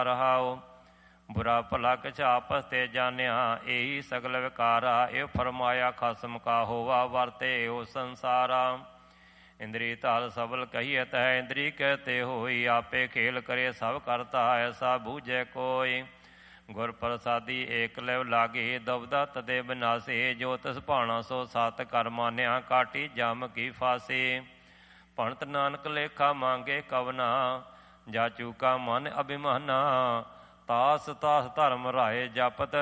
ਰਹਾਉ। ਬੁਰਾ ਭਲਾ ਕਿਛ ਆਪਸ ਤੇ ਜਾਣਿਆ, ਇਹੀ ਸਗਲ ਵਿਕਾਰਾ। ਇਹ ਫਰਮਾਇਆ ਖਸਮ ਕਾ ਹੋਵਾ, ਵਰਤੇ ਉਹ ਸੰਸਾਰਾ। ਇੰਦਰੀ ਧਾਲ ਸਬਲ ਕਹੀਅਤ ਹੈ, ਇੰਦਰੀ ਕਹਤੇ ਹੋਈ। ਆਪੇ ਖੇਲ ਕਰੇ ਸਭ ਕਰਤਾ, ਐਸਾ ਬੂਝੈ ਕੋਈ। ਗੁਰ ਪ੍ਰਸਾਦੀ ਏਕ ਲਿਵ ਲਾਗੇ, ਦਬਦਾ ਤਦੇ ਬਿਨਾਸੇ। ਜੋ ਤਿਸ ਭਾਣਾ ਸੋ ਸਤ ਕਰ ਮਾਨਿਆ, ਕਾਟੀ ਜਮ ਕੀ ਫਾਸੇ। ਭਣਤ ਨਾਨਕ ਲੇਖਾ ਮੰਗੇ ਕਵਨਾ, ਜਾ ਚੂਕਾ ਮਨ ਅਭਿਮਾਨਾ। ਤਾਸ ਤਾਸ ਧਰਮ ਰਾਏ ਜਪਤ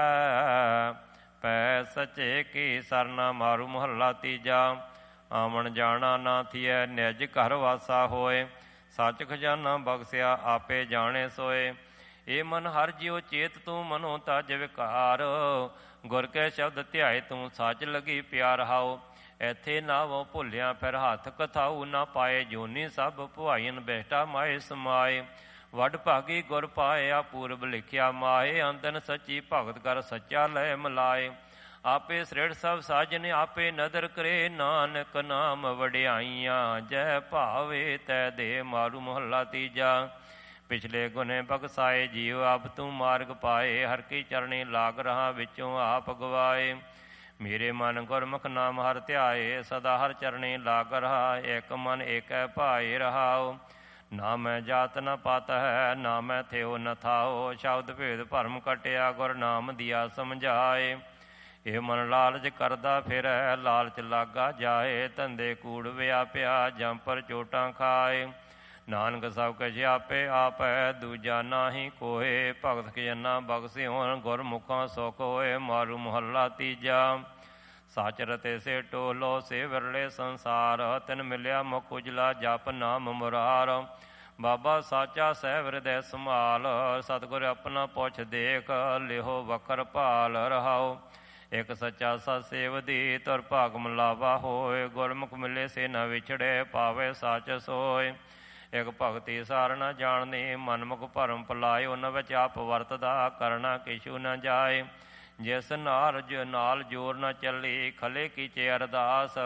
ਹੈ, ਪੈ ਸਚੇ ਕੀ ਸਰਨਾ ਮਾਰੂ। ਮਹੱਲਾ ਤੀਜਾ। ਆਵਣ ਜਾਣਾ ਨਾ ਥੀਐ, ਨਿਜ ਘਰ ਵਾਸਾ ਹੋਏ। ਸੱਚ ਖਜ਼ਾਨਾ ਬਖਸ਼ਿਆ, ਆਪੇ ਜਾਣੇ ਸੋਏ। ਏ ਮਨ ਹਰ ਜਿਉ ਚੇਤ ਤੂੰ, ਮਨੋ ਤਜ ਵਿਕਾਰ। ਗੁਰ ਕੇ ਸ਼ਬਦ ਧਿਆਏ ਤੂੰ, ਸੱਚ ਲਗੀ ਪਿਆਰ। ਹਾਉ ਇੱਥੇ ਨਾਵੋ ਭੁੱਲਿਆ, ਫਿਰ ਹੱਥ ਕਥਾਊ ਨਾ ਪਾਏ। ਜੋਨੀ ਸਭ ਭੁਆਈਨ ਬਹਿਟਾ ਮਾਏ ਸਮਾਏ। ਵੱਡ ਭਾਗੀ ਗੁਰ ਪਾਇਆ, ਪੂਰਬ ਲਿਖਿਆ ਮਾਏ। ਅੰਤਨ ਸੱਚੀ ਭਗਤ ਕਰ, ਸੱਚਾ ਲੈ ਮਿਲਾਏ। ਆਪੇ ਸ੍ਰਿੜ ਸਭ ਸਾਜਨ, ਆਪੇ ਨਦਰ ਕਰੇ। ਨਾਨਕ ਨਾਮ ਵਡਿਆਈਆਂ, ਜੈ ਭਾਵੇ ਤੈ ਦੇ ਮਾਰੂ। ਮਹੱਲਾ ਤੀਜਾ। ਪਿਛਲੇ ਗੁਨੇ ਬਖਸਾਏ ਜੀਵ, ਆਪ ਤੂੰ ਮਾਰਗ ਪਾਏ। ਹਰ ਕੀ ਚਰਣੀ ਲਾਗ ਰਹਾ, ਵਿੱਚੋਂ ਆਪ ਗਵਾਏ। ਮੇਰੇ ਮਨ ਗੁਰਮੁਖ ਨਾਮ ਹਰ ਧਿਆਏ, ਸਦਾ ਹਰ ਚਰਣੀ ਲਾਗ ਰਹਾ। ਇੱਕ ਮਨ ਏਕੈ ਭਾਏ ਰਹਾਉ। ਨਾ ਮੈਂ ਜਾਤ ਨ ਪਤ ਹੈ, ਨਾ ਮੈਂ ਥਿਓ ਨ ਥਾਓ। ਸ਼ਬਦ ਭੇਦ ਭਰਮ ਕਟਿਆ, ਗੁਰ ਨਾਮ ਦੀਆ ਸਮਝਾਏ। ਇਹ ਮਨ ਲਾਲਚ ਕਰਦਾ ਫਿਰੈ, ਲਾਲਚ ਲਾਗਾ ਜਾਏ। ਧੰਦੇ ਕੂੜ ਵਿਆਪਿਆ, ਜਮ ਪਰ ਚੋਟਾਂ ਖਾਏ। ਨਾਨਕ ਸਭ ਕੁਛ ਆਪੇ ਆਪੈ, ਦੂਜਾ ਨਾਹੀ ਕੋਏ। ਭਗਤ ਖਜ਼ਾਨਾ ਬਖਸ਼ਿਓਨ, ਗੁਰਮੁਖਾਂ ਸੁਖ ਹੋਏ। ਮਾਰੂ। ਮਹੱਲਾ ਤੀਜਾ। ਸੱਚ ਰਤੇ ਸੇ ਟੋਲੋ, ਸੇ ਵਿਰਲੇ ਸੰਸਾਰ। ਤਿਨ ਮਿਲਿਆ ਮੁਖ ਉਜਲਾ, ਜਪ ਨਾਮ ਮੁਰਾਰ। ਬਾਬਾ ਸਾਚਾ ਸਹਿਬ ਹਿਰਦੈ ਸੰਭਾਲ, ਸਤਿਗੁਰ ਆਪਣਾ ਪੁੱਛ ਦੇਖ। ਲਿਹੋ ਵਖਰ ਭਾਲ ਰਹਾਉ। ਇੱਕ ਸੱਚਾ ਸਤ ਸੇਵਦੀ, ਤੁਰ ਭਾਗ ਮਿਲਾਵਾ ਹੋਏ। ਗੁਰਮੁਖ ਮਿਲੇ ਸੇ ਨ ਵਿਛੜੇ, ਪਾਵੇ ਸੱਚ ਸੋਏ। ਇੱਕ ਭਗਤੀ ਸਾਰ ਨ ਜਾਣਨੀ, ਮਨਮੁਖ ਭਰਮ ਭੁਲਾਏ। ਉਨ ਵਿੱਚ ਆਪ ਵਰਤਦਾ, ਕਰਨਾ ਕਿਛੂ ਨ ਜਾਏ। ਜਿਸ ਨਾਲ ਜੋਰ ਨ ਚੱਲੀ, ਖਲੇ ਕੀਚੇ ਅਰਦਾਸ।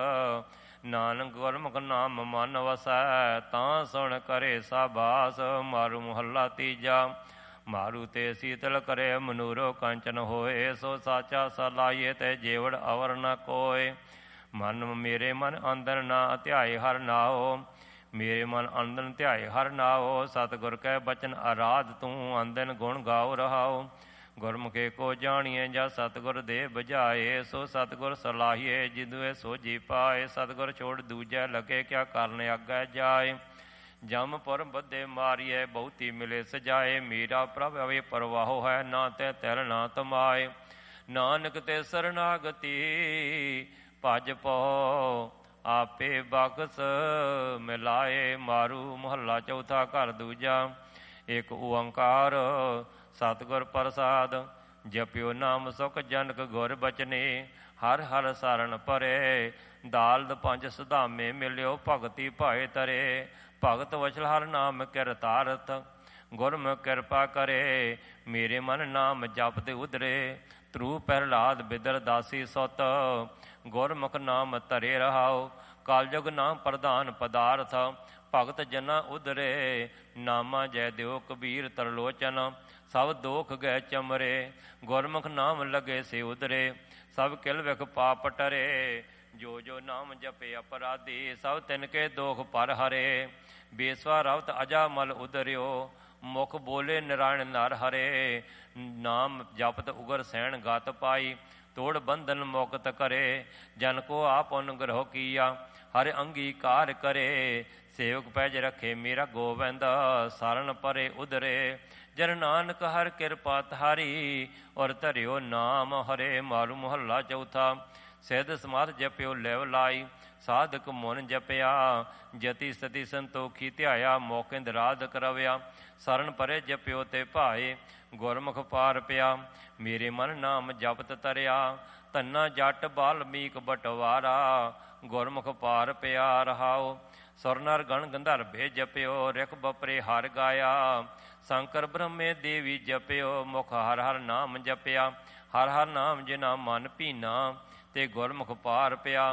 ਨਾਨਕ ਗੁਰਮੁਖ ਨਾਮ ਮਨ ਵਸੈ, ਤਾਂ ਸੁਣ ਕਰੇ ਸਾਬਾਸ। ਮਾਰੂ। ਮਹੱਲਾ ਤੀਜਾ। ਮਾਰੂ ਤੇ ਸੀਤਲ ਕਰੇ, ਮਨੂਰੋ ਕੰਚਨ ਹੋਏ। ਸੋ ਸਾਚਾ ਸਲਾਹੀਏ, ਤੇ ਜੇਵੜ ਅਵਰ ਨ ਕੋਏ। ਮਨ ਮੇਰੇ ਮਨ ਅੰਦਰ ਨਾ ਧਿਆਏ ਹਰ ਨਾਉ। ਮੇਰੇ ਮਨ ਅੰਦਨ ਧਿਆਏ ਹਰ ਨਾਉ। ਸਤਿਗੁਰ ਕੈ ਬਚਨ ਅਰਾਧ, ਤੂੰ ਅੰਦਨ ਗੁਣ ਗਾਉ ਰਹਾਉ। ਗੁਰਮੁਖੇ ਕੋ ਜਾਣੀਏ, ਜਾਂ ਸਤਿਗੁਰ ਦੇ ਬੁਝਾਏ। ਸੋ ਸਤਿਗੁਰ ਸਲਾਹੀਏ, ਜਿਦੁਏ ਸੋਝੀ ਪਾਏ। ਸਤਿਗੁਰ ਛੋੜ ਦੂਜੈ ਲਗੇ, ਕਿਆ ਕਰਨ ਆਗੈ ਜਾਏ। ਜਮ ਪੁਰ ਬੱਧੇ ਮਾਰੀਏ, ਬਹੁਤੀ ਮਿਲੇ ਸਜਾਏ। ਮੇਰਾ ਪ੍ਰਭ ਅਵੇ ਪਰਵਾਹੋ ਹੈ, ਨਾ ਤੈ ਤਿਲ ਨਾ ਤਮਾਏ। ਨਾਨਕ ਤੇ ਸਰਨਾਗਤੀ, ਭਜ ਪਉ ਆਪੇ ਬਖਸ ਮਿਲਾਏ। ਮਾਰੂ। ਮਹੱਲਾ ਚੌਥਾ। ਘਰ ਦੂਜਾ। ਇੱਕ ਓੰਕਾਰ ਸਤਿਗੁਰ ਪ੍ਰਸਾਦ, ਜਪਿਓ ਨਾਮ ਸੁਖ ਜਨਕ ਗੁਰ ਬਚਨੇ। ਹਰ ਹਰ ਸਰਣ ਪਰੇ, ਦਾਲਦ ਪੰਜ ਸੁਧਾਮੇ ਮਿਲਿਓ। ਭਗਤੀ ਭਾਏ ਤਰੇ, ਭਗਤ ਵਚਲ ਹਰ ਨਾਮ ਕਿਰਤਾਰਥ। ਗੁਰਮੁਖ ਕਿਰਪਾ ਕਰੇ, ਮੇਰੇ ਮਨ ਨਾਮ ਜਪਦੇ ਉਧਰੇ। ਧਰੂ ਪ੍ਰਹਲਾਦ ਬਿਦਰ ਦਾਸੀ ਸੁਤ, ਗੁਰਮੁਖ ਨਾਮ ਧਰੇ ਰਹਾਉ। ਕਾਲਜੁਗ ਨਾਮ ਪ੍ਰਧਾਨ ਪਦਾਰਥ, ਭਗਤ ਜਨਾ ਉਧਰੇ। ਨਾਮਾ ਜੈ ਦਿਓ ਕਬੀਰ ਤਰਲੋਚਨ, ਸਭ ਦੋਖ ਗਏ ਚਮਰੇ। ਗੁਰਮੁਖ ਨਾਮ ਲਗੇ ਸੇ ਉਧਰੇ, ਸਭ ਕਿਲ ਵਿਖ ਪਾਪ ਟਰੇ। ਜੋ ਜੋ ਨਾਮ ਜਪੇ ਅਪਰਾਧੀ, ਸਭ ਤਿਨ ਕੇ ਦੋਖ ਪਰ ਹਰੇ। ਬੇਸਵਾ ਰਵਤ ਅਜਾ ਮਲ ਉਧਰਿਓ, ਮੁਖ ਬੋਲੇ ਨਿਰਾਣ ਨਰ ਹਰੇ। ਨਾਮ ਜਪਤ ਉਗਰ ਸੈਣ ਗਤ ਪਾਈ, ਤੋੜ ਬੰਧਨ ਮੁਕਤ ਕਰੇ। ਜਨ ਕੋ ਆਪ ਅਨੁਗ੍ਰਹ ਕੀਆ, ਹਰਿ ਅੰਗੀਕਾਰ ਕਰੇ। ਸੇਵਕ ਪੈਜ ਰੱਖੇ ਮੇਰਾ ਗੋਬਿੰਦ, ਸਰਣ ਪਰੇ ਉਧਰੇ। ਜਨ ਨਾਨਕ ਹਰ ਕਿਰਪਾ ਤਾਰੀ, ਔਰ ਧਰਿਓ ਨਾਮ ਹਰੇ। ਮਾਰੂ। ਮਹੱਲਾ ਚੌਥਾ। ਸਿੱਧ ਸਮਾਧ ਜਪਿਓ ਲਿਵ ਲਾਈ, ਸਾਧਕ ਮੁਨ ਜਪਿਆ। ਜਤੀ ਸਤੀ ਸੰਤੋਖੀ ਧਿਆਇਆ, ਮੋਕਿੰਦ ਰਾਧ ਕਰਵਿਆ। ਸਰਣ ਪਰੇ ਜਪਿਓ ਤੇ ਭਾਏ, ਗੁਰਮੁਖ ਪਾਰ ਪਿਆ। ਮੇਰੇ ਮਨ ਨਾਮ ਜਪਤ ਤਰਿਆ, ਧੰਨਾ ਜੱਟ ਬਾਲਮੀਕ ਬਟਵਾਰਾ। ਗੁਰਮੁਖ ਪਾਰ ਪਿਆ ਰਹਾਉ। ਸੁਰ ਨਰ ਗਣ ਗੰਧਰਵੇ ਜਪਿਓ, ਰਿਖ ਬਪਰੇ ਹਰ ਗਾਇਆ। ਸ਼ੰਕਰ ਬ੍ਰਹਮੇ ਦੇਵੀ ਜਪਿਓ, ਮੁਖ ਹਰ ਹਰ ਨਾਮ ਜਪਿਆ। ਹਰ ਹਰ ਨਾਮ ਜਿਨਾ ਮਨ ਭੀਨਾ, ਤੇ ਗੁਰਮੁਖ ਪਾਰ ਪਿਆ।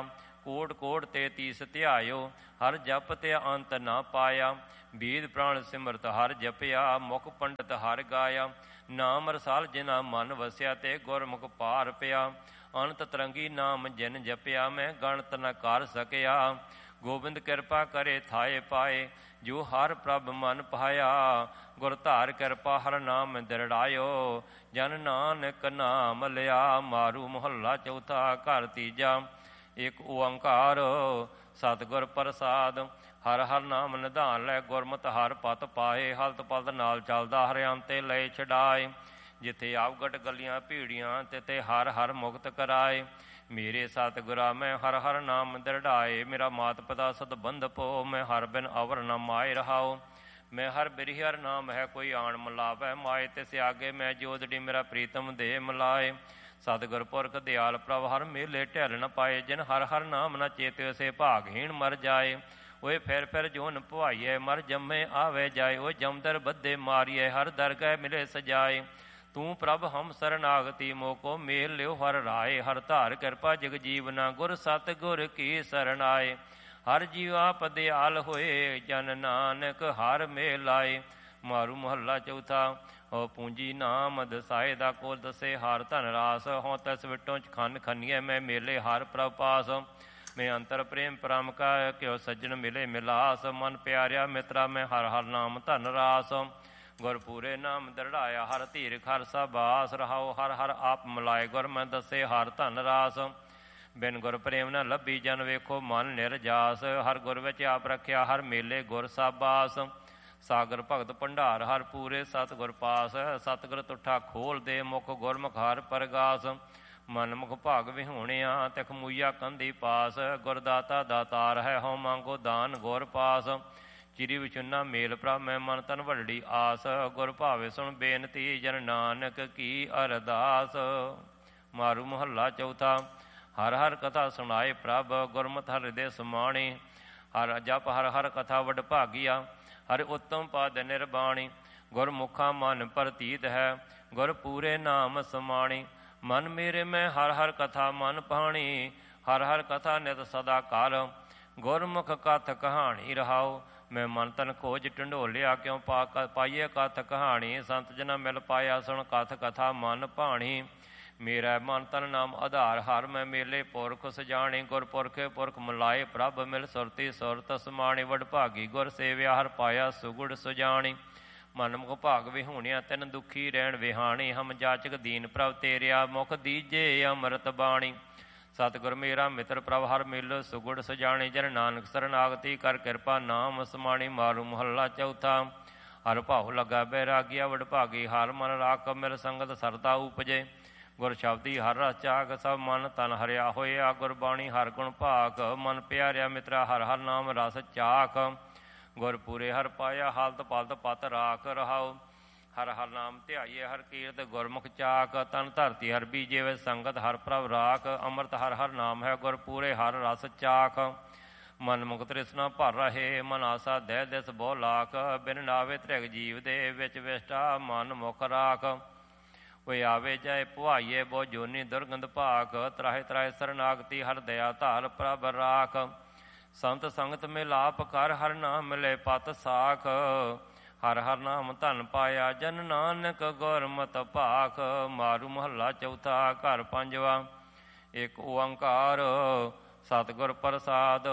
ਕੋਟ ਕੋਟ ਤੇ ਤੀਸ ਧਿਆਇਓ, ਹਰ ਜਪ ਤੇ ਅੰਤ ਨਾ ਪਾਇਆ। ਬੀਦ ਪ੍ਰਾਣ ਸਿਮਰਤ ਹਰ ਜਪਿਆ, ਮੁਖ ਪੰਡਤ ਹਰ ਗਾਇਆ। ਨਾਮ ਰਸਾਲ ਜਿਨਾ ਮਨ ਵਸਿਆ, ਤੇ ਗੁਰਮੁਖ ਪਾਰ ਪਿਆ। ਅਨੰਤ ਤਰੰਗੀ ਨਾਮ ਜਿਨ ਜਪਿਆ, ਮੈਂ ਗਣਤ ਨ ਕਰ ਸਕਿਆ। ਗੋਬਿੰਦ ਕਿਰਪਾ ਕਰੇ ਥਾਏ ਪਾਏ, ਜੋ ਹਰ ਪ੍ਰਭ ਮਨ ਪਾਇਆ। ਗੁਰ ਧਾਰ ਕਿਰਪਾ ਹਰ ਨਾਮ ਦਿਰੜਾਇਓ, ਜਨ ਨਾਨਕ ਨਾਮ ਲਿਆ। ਮਾਰੂ ਮੁਹੱਲਾ ਚੌਥਾ, ਘਰ ਤੀਜਾ। ਇੱਕ ਓੰਕਾਰ ਸਤਿਗੁਰ ਪ੍ਰਸਾਦ। ਹਰ ਹਰ ਨਾਮ ਨਿਧਾਨ ਲੈ, ਗੁਰਮਤਿ ਹਰ ਪਤ ਪਾਏ। ਹਲਤ ਪਲਤ ਨਾਲ ਚੱਲਦਾ, ਹਰਿ ਅੰਤੇ ਲਏ ਛਡਾਏ। ਜਿੱਥੇ ਆਵਗਟ ਗਲੀਆਂ ਭੀੜੀਆਂ, ਤਿਤੇ ਹਰ ਹਰ ਮੁਕਤ ਕਰਾਏ। ਮੇਰੇ ਸਤਿਗੁਰਾ ਮੈਂ ਹਰ ਹਰ ਨਾਮ ਦਿਰੜਾਏ। ਮੇਰਾ ਮਾਤ ਪਿਤਾ ਸਤਬੰਧ ਪੋ, ਮੈਂ ਹਰ ਬਿਨ ਅਵਰ ਨ ਮਾਏ ਰਹਾਓ। ਮੈਂ ਹਰ ਬਿਰਹੀ ਹਰ ਨਾਮ ਹੈ, ਕੋਈ ਆਣ ਮਿਲਾਵੈ ਮਾਏ। ਤਿਸ ਆਗੇ ਮੈਂ ਜੋਦੜੀ, ਮੇਰਾ ਪ੍ਰੀਤਮ ਦੇ ਮਿਲਾਏ। ਸਤਿਗੁਰ ਪੁਰਖ ਦਿਆਲ ਪ੍ਰਭ ਹਰ ਮੇਲੇ ਢਹਿਲ ਨ ਪਾਏ। ਜਿਨ ਹਰ ਹਰ ਨਾਮ ਨ ਚੇਤਿਓ, ਸੇ ਭਾਗਹੀਣ ਮਰ ਜਾਏ। ਓਏ ਫਿਰ ਜੋਨ ਭਵਾਈਏ, ਮਰ ਜੰਮੇ ਆਵੇ ਜਾਏ। ਓਏ ਜਮਦਰ ਬੱਧੇ ਮਾਰੀਏ, ਹਰ ਦਰਗਹਿ ਮਿਲੇ ਸਜਾਏ। ਤੂੰ ਪ੍ਰਭ ਹਮ ਸਰਨਾਗਤੀ, ਮੋਕੋ ਮੇਲ ਲਿਓ ਹਰ ਰਾਏ। ਹਰ ਧਾਰ ਕਿਰਪਾ ਜਗ ਜੀਵਨਾ, ਗੁਰ ਸਤਿਗੁਰ ਕੀ ਸਰਣ ਆਏ। ਹਰ ਜੀਵ ਆਪ ਦਿਆਲ ਹੋਏ, ਜਨ ਨਾਨਕ ਹਰ ਮੇਲ ਆਏ। ਮਾਰੂ ਮੁਹੱਲਾ ਚੌਥਾ। ਹੋ ਪੂੰਜੀ ਨਾਮ ਦਸਾਏ, ਦਾ ਕੋਲ ਦਸੇ ਹਰ ਧਨ ਰਾਸ। ਹੋਂ ਤਸ ਵਿਟੋਂ ਚ ਖੰਨ ਖੰਨੀਏ, ਮੈਂ ਮੇਲੇ ਹਰ ਪ੍ਰਭ ਪਾਸ। ਮੈਂ ਅੰਤਰ ਪ੍ਰੇਮ ਪਰਮ ਕਾ, ਕਿਉ ਸੱਜਣ ਮਿਲੇ ਮਿਲਾਸ। ਮਨ ਪਿਆਰਿਆ ਮਿੱਤਰਾ, ਮੈਂ ਹਰ ਹਰ ਨਾਮ ਧਨ ਰਾਸ। ਗੁਰ ਪੂਰੇ ਨਾਮ ਦਿਰੜਾਇਆ, ਹਰ ਧੀਰ ਹਰ ਸਬਾਸ। ਰਹਾਓ ਹਰ ਹਰ ਆਪ ਮਿਲਾਏ, ਗੁਰ ਮੈਂ ਦੱਸੇ ਹਰ ਧਨ ਰਾਸ। ਬਿਨ ਗੁਰ ਪ੍ਰੇਮ ਨ ਲੱਭੀ, ਜਨ ਵੇਖੋ ਮਨ ਨਿਰਜਾਸ। ਹਰ ਗੁਰ ਵਿੱਚ ਆਪ ਰੱਖਿਆ, ਹਰ ਮੇਲੇ ਗੁਰ ਸਾਬਾਸ। ਸਾਗਰ ਭਗਤ ਭੰਡਾਰ ਹਰ ਪੂਰੇ, ਸਤਿਗੁਰ ਪਾਸ। ਸਤਿਗੁਰ ਤੁਠਾ ਖੋਲ ਦੇ, ਮੁਖ ਗੁਰਮੁਖ ਹਰ ਪਰਗਾਸ। ਮਨ ਮੁਖ ਭਾਗ ਵਿਹੂਣਿਆ, ਤਿਖ ਮੂਈਆ ਕੰਧੀ ਪਾਸ। ਗੁਰਦਾਤਾ ਦਾਤਾਰ ਹੈ, ਹਉ ਮੰਗੋ ਦਾਨ ਗੁਰ ਪਾਸ। ਚਿਰੀ ਵਿਚੁੰਨਾ ਮੇਲ ਪ੍ਰਭ, ਮੈਂ ਮਨ ਤਨ ਵੱਡੀ ਆਸ। ਗੁਰ ਭਾਵੇ ਸੁਣ ਬੇਨਤੀ, ਜਨ ਨਾਨਕ ਕੀ ਅਰਦਾਸ। ਮਾਰੂ ਮੁਹੱਲਾ ਚੌਥਾ। ਹਰ ਹਰ ਕਥਾ ਸੁਣਾਏ ਪ੍ਰਭ, ਗੁਰਮਤਿ ਹਰ ਹਿਰਦੇ ਸਮਾਣੀ। ਹਰ ਜਪ ਹਰ ਹਰ ਕਥਾ ਵਡ ਭਾਗੀਆ, ਹਰਿ ਉੱਤਮ ਪਦ ਨਿਰਬਾਣੀ। ਗੁਰਮੁਖਾ ਮਨ ਪ੍ਰਤੀਤ ਹੈ, ਗੁਰ ਪੂਰੇ ਨਾਮ ਸਮਾਣੀ। ਮਨ ਮੇਰੇ ਮੈਂ ਹਰ ਹਰ ਕਥਾ ਮਨ ਪਾਣੀ, ਹਰ ਹਰ ਕਥਾ ਨਿਤ ਸਦਾ ਕਾਲ। ਗੁਰਮੁਖ ਕਥ ਕਹਾਣੀ ਰਹਾਓ, ਮੈਂ ਮਨ ਤਨ ਖੋਜ ਢੰਡੋਲਿਆ। ਕਿਉ ਪਾਈਏ ਕਥ ਕਹਾਣੀ, ਸੰਤ ਜਨਾ ਮਿਲ ਪਾਇਆ। ਸੁਣ ਕਥ ਕਥਾ ਮਨ ਭਾਣੀ। ਮੇਰਾ ਮਨ ਤਨ ਨਾਮ ਆਧਾਰ, ਹਰ ਮੈਂ ਮੇਲੇ ਪੁਰਖ ਸਜਾਣੇ। ਗੁਰ ਪੁਰਖੇ ਪੁਰਖ ਮਿਲਾਏ, ਪ੍ਰਭ ਮਿਲ ਸੁਰਤੀ ਸੁਰਤ ਸਮਾਣੇ। ਵਡ ਭਾਗੀ ਗੁਰ ਸੇਵਿਆ, ਹਰ ਪਾਇਆ ਸੁਗੁੜ ਸੁਜਾਣੀ। ਮਨ ਮੁਖ ਭਾਗ ਵਿਹੂਣਿਆ, ਤਿਨ ਦੁਖੀ ਰਹਿਣ ਵਿਹਾਣੀ। ਹਮ ਜਾਚਕ ਦੀਨ ਪ੍ਰਭ ਤੇਰਿਆ, ਮੁਖ ਦੀਜੇ ਅੰਮ੍ਰਿਤ ਬਾਣੀ। ਸਤਿਗੁਰ ਮੇਰਾ ਮਿੱਤਰ, ਪ੍ਰਭ ਹਰ ਮਿਲ ਸੁਗੁੜ ਸਜਾਣੇ। ਜਨ ਨਾਨਕ ਸਰਨਾਗਤੀ, ਕਰ ਕਿਰਪਾ ਨਾਮ ਸਮਾਣੀ। ਮਾਰੂ ਮੁਹੱਲਾ ਚੌਥਾ। ਹਰ ਭਾਉ ਲੱਗਾ ਬੈਰਾਗੀਆ, ਵਡ ਭਾਗੀ ਹਰ ਮਨ ਰਾਖ। ਮਿਲ ਸੰਗਤ ਸਰਦਾ ਉਪਜੇ, ਗੁਰ ਸ਼ਬਦੀ ਹਰ ਰਸ ਚਾਕ। ਸਭ ਮਨ ਤਨ ਹਰਿਆ ਹੋਇਆ, ਗੁਰਬਾਣੀ ਹਰ ਗੁਣ ਭਾਕ। ਮਨ ਪਿਆਰਿਆ ਮਿੱਤਰਾ, ਹਰ ਹਰ ਨਾਮ ਰਸ ਚਾਖ। ਗੁਰ ਪੂਰੇ ਹਰ ਪਾਇਆ, ਹਾਲਤ ਪਲਤ ਪਤ ਰਾਖ। ਰਹਾਓ ਹਰ ਹਰ ਨਾਮ ਧਿਆਈਏ, ਹਰ ਕੀਰਤ ਗੁਰਮੁਖ ਚਾਕ। ਤਨ ਧਰਤੀ ਹਰ ਬੀਜੇ, ਵੇ ਸੰਗਤ ਹਰ ਪ੍ਰਭ ਰਾਖ। ਅੰਮ੍ਰਿਤ ਹਰ ਹਰ ਨਾਮ ਹੈ, ਗੁਰ ਪੂਰੇ ਹਰ ਰਸ ਚਾਖ। ਮਨ ਮੁਖ ਤ੍ਰਿਸ਼ਨਾ ਭਰ ਰਹੇ, ਮਨ ਆਸਾ ਦਹਿ ਦਿਸ ਬਹੁ ਲਾਖ। ਬਿਨ ਨਾਵੇ ਧ੍ਰਿਗ ਜੀਵ ਦੇ, ਵਿੱਚ ਵਿਸ਼ਟਾ ਮਨ ਮੁਖ ਰਾਖ। ਕੋਈ ਆਵੇ ਜਾਏ ਭਵਾਈਏ, ਬਹੁ ਜੋਨੀ ਦੁਰਗੰਧ ਭਾਕ। ਤਰਾਹੇ ਤਰਾਹੇ ਸਰਨਾਗਤੀ, ਹਰ ਦਇਆ ਧਾਰ ਪ੍ਰਭ ਰਾਖ। ਸੰਤ ਸੰਗਤ ਮਿਲਾਪ ਕਰ, ਹਰ ਨਾਮ ਮਿਲੇ ਪਤ ਸਾਖ। ਹਰ ਹਰ ਨਾਮ ਧਨ ਪਾਇਆ, ਜਨ ਨਾਨਕ ਗੁਰਮਤਿ ਭਾਖ। ਮਾਰੂ ਮੁਹੱਲਾ ਚੌਥਾ। ਘਰ ਪੰਜਵਾ। ਇੱਕ ਓੰਕਾਰ ਸਤਿਗੁਰ ਪ੍ਰਸਾਦ।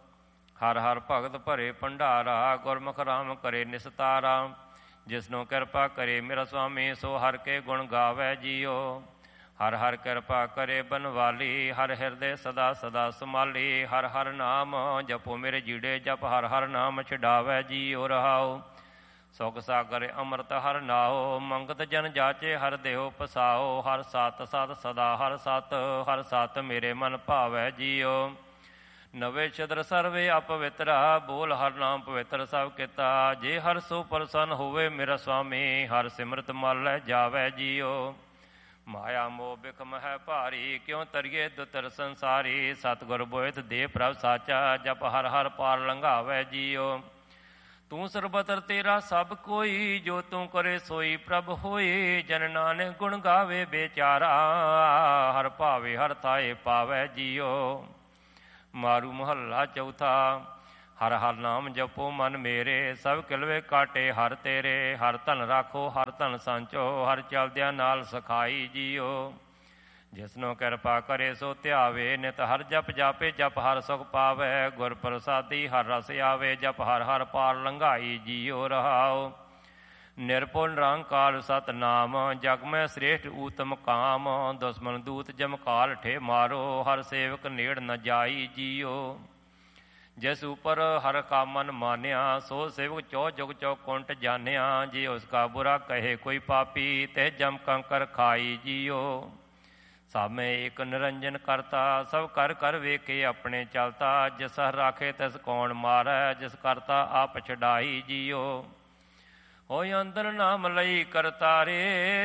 ਹਰ ਹਰ ਭਗਤ ਭਰੇ ਭੰਡਾਰਾ, ਗੁਰਮੁਖ ਰਾਮ ਕਰੇ ਨਿਸਤਾਰਾ। ਜਿਸਨੂੰ ਕਿਰਪਾ ਕਰੇ ਮੇਰਾ ਸੁਆਮੀ, ਸੋ ਹਰ ਕੇ ਗੁਣ ਗਾਵੈ ਜੀਓ। ਹਰ ਹਰ ਕਿਰਪਾ ਕਰੇ ਬਨਵਾਲੀ, ਹਰ ਹਿਰਦੇ ਸਦਾ ਸਦਾ ਸੰਭਾਲੀ। ਹਰ ਹਰ ਨਾਮ ਜਪੋ ਮੇਰੇ ਜੀੜੇ, ਜਪ ਹਰ ਹਰ ਨਾਮ ਛਡਾਵੈ ਜੀਓ। ਰਹਾਓ ਸੁਖ ਸਾਗਰ ਅੰਮ੍ਰਿਤ ਹਰ ਨਾਓ, ਮੰਗਤ ਜਨ ਜਾਚੇ ਹਰ ਦੇਹੁ ਪਸਾਓ। ਹਰ ਸਤ ਸਤ ਸਦਾ ਹਰ ਸਤ, ਹਰ ਸਤ ਮੇਰੇ ਮਨ ਭਾਵੈ ਜੀਓ। ਨਵੇਂ ਛਿਦਰ ਸਰਵੇ ਅਪਵਿੱਤਰਾ, ਬੋਲ ਹਰ ਨਾਮ ਪਵਿੱਤਰ ਸਭ ਕੀਤਾ। ਜੇ ਹਰ ਸੋ ਪ੍ਰਸੰਨ ਹੋਵੇ ਮੇਰਾ ਸੁਆਮੀ, ਹਰ ਸਿਮਰਤ ਮਲ ਲੈ ਜਾਵੈ ਜੀਓ। ਮਾਇਆ ਮੋਹ ਬਿਖਮ ਹੈ ਭਾਰੀ, ਕਿਉ ਤਰੀਏ ਦੁਤਰ ਸੰਸਾਰੀ। ਸਤਿਗੁਰ ਬੋਇਤ ਦੇ ਪ੍ਰਭ ਸਾਚਾ, ਜਪ ਹਰ ਹਰ ਪਾਰ ਲੰਘਾਵੈ ਜੀਓ। ਤੂੰ ਸਰਬਤਰ ਤੇਰਾ ਸਭ ਕੋਈ, ਜੋ ਤੂੰ ਕਰੇ ਸੋਈ ਪ੍ਰਭ ਹੋਈ। ਜਨ ਨਾਨਕ ਗੁਣ ਗਾਵੇ ਬੇਚਾਰਾ, ਹਰ ਭਾਵੇ ਹਰ ਥਾਏ ਪਾਵੈ ਜੀਓ। ਮਾਰੂ ਮਹੱਲਾ ਚੌਥਾ। ਹਰ ਹਰ ਨਾਮ ਜਪੋ ਮਨ ਮੇਰੇ, ਸਭ ਕਿਲਵੇ ਕਾਟੇ ਹਰ ਤੇਰੇ। ਹਰ ਧਨ ਰਾਖੋ ਹਰ ਧਨ ਸੰਚੋ, ਹਰ ਚਲਦਿਆਂ ਨਾਲ ਸਖਾਈ ਜੀਓ। ਜਿਸਨੂੰ ਕਿਰਪਾ ਕਰੇ ਸੋ ਧਿਆਵੇ, ਨਿਤ ਹਰ ਜਪ ਜਾਪੇ ਜਪ ਹਰ ਸੁਖ ਪਾਵੇ। ਗੁਰ ਪ੍ਰਸਾਦੀ ਹਰ ਰਸ ਆਵੇ, ਜਪ ਹਰ ਹਰ ਪਾਰ ਲੰਘਾਈ ਜੀਓ ਰਹਾਓ। ਨਿਰਭਉ ਨਿਰੰਕਾਰ ਸਤਿਨਾਮ, ਜਗ ਮੈਂ ਸ੍ਰੇਸ਼ਟ ਊਤਮ ਕਾਮ। ਦੁਸ਼ਮਨ ਦੂਤ ਜਮਕਾਲ ਠੇ ਮਾਰੋ, ਹਰ ਸੇਵਕ ਨੇੜ ਨ ਜਾਈ ਜੀਓ। ਜਿਸ ਉਪਰ ਹਰ ਕਾ ਮਨ ਮਾਨਿਆ, ਸੋ ਸੇਵਕ ਚੌ ਜੁਗ ਚੌਕੁੰਟ ਜਾਨਿਆ। ਜੇ ਉਸ ਕਾ ਬੁਰਾ ਕਹੇ ਕੋਈ ਪਾਪੀ, ਤੇ ਜਮ ਕੰਕਰ ਖਾਈ ਜੀਓ। ਸਭ ਮੈਂ ਏਕ ਨਿਰੰਜਨ ਕਰਤਾ, ਸਭ ਕਰ ਕਰ ਵੇਖੇ ਆਪਣੇ ਚਲਤਾ। ਜਿਸ ਹਰ ਰਾਖੇ ਤਿਸ ਕੌਣ ਮਾਰੈ, ਜਿਸ ਕਰਤਾ ਆਪ ਛਡਾਈ ਜੀਓ। ਹੋਇ ਅੰਦਰ ਨਾਮ ਲਈ ਕਰਤਾਰੇ,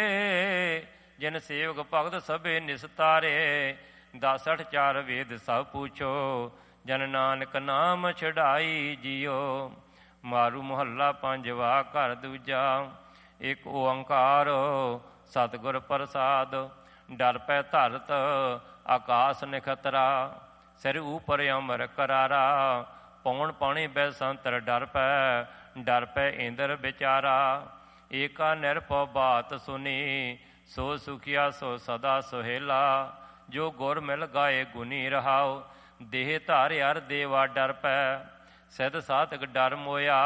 ਜਿਨ ਸੇਵਕ ਭਗਤ ਸਭੇ ਨਿਸਤਾਰੇ। 66 ਚਾਰ ਵੇਦ ਸਭ ਪੁੱਛੋ, ਜਨ ਨਾਨਕ ਨਾਮ ਛਡਾਈ ਜੀਓ। ਮਾਰੂ ਮੁਹੱਲਾ ਪੰਜਵਾ। ਘਰ ਦੂਜਾ। ਇੱਕ ਓੰਕਾਰ ਸਤਿਗੁਰ ਪ੍ਰਸਾਦ। ਡਰ ਪੈ ਧਰਤ ਆਕਾਸ ਨਿਖਤਰਾ, ਸਿਰ ਉਪਰ ਅਮਰ ਕਰਾਰਾ। ਪੌਣ ਪਾਣੀ ਬੈਸੰਤਰ ਡਰ ਪੈ ਇੰਦਰ ਵਿਚਾਰਾ। ਏਕਾ ਨਿਰਭਉ ਬਾਤ ਸੁਨੀ, ਸੋ ਸੁਖੀਆ ਸੋ ਸਦਾ ਸੁਹੇਲਾ। ਜੋ ਗੁਰ ਮਿਲ ਗਾਏ ਗੁਨੀ ਰਹਾਉ, ਦੇਹ ਧਾਰ ਹਰ ਦੇਵਾ ਡਰ ਪੈ। ਸਿਧ ਸਾਧਕ ਡਰ ਮੋਇਆ,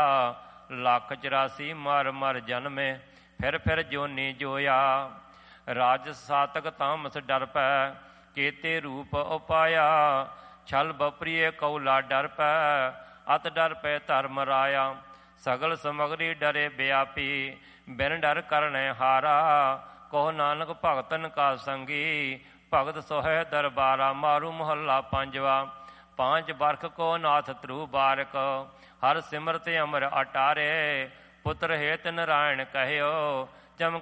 1,84 ਮਰ ਮਰ ਜਨਮੇ। ਫਿਰ ਜੋਨੀ ਜੋਇਆ। ਰਾਜਸ ਸਾਤਕ ਤਾਮਸ ਡਰ ਪੈ, ਕੇਤੇ ਰੂਪ ਉਪਾਇਆ। ਛਲ ਬਪਰੀਏ ਕਉਲਾ ਡਰ ਪੈ, ਅਤ ਡਰ ਪੈ ਧਰਮ ਰਾਇਆ। ਸਗਲ ਸਮਗਰੀ ਡਰੇ ਵਿਆਪੀ, ਬਿਨ ਡਰ ਕਰਨੈ ਹਾਰਾ। ਕਹੋ ਨਾਨਕ ਭਗਤਨ ਕਾ ਸੰਗੀ, ਭਗਤ ਸੋਹੈ ਦਰਬਾਰਾ। ਮਾਰੂ ਮੁਹੱਲਾ ਪੰਜਵਾ। 5 ਬਰਖ ਕੋ ਨਾਥ ਧਰੂ ਬਾਰਕ, ਹਰ ਸਿਮਰਤ ਅਮਰ ਅਟਾਰੇ। ਪੁੱਤਰ ਹੇਤ ਨਰਾਇਣ ਕਹਿਓ, ਚਮਕ